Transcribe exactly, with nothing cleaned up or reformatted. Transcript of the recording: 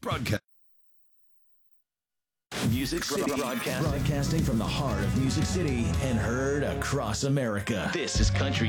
Broadcast. Music City Broadcasting. Broadcasting from the heart of Music City and heard across America. This is Country